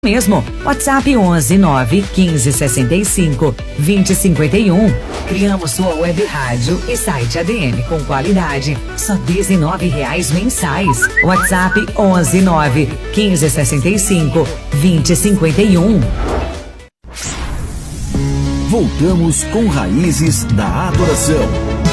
mesmo. WhatsApp 11 9 15 65 20 51. Criamos sua web rádio e site ADM com qualidade. Só R$19 mensais. WhatsApp 11 9 15 65 20 51. Voltamos com Raízes da Adoração.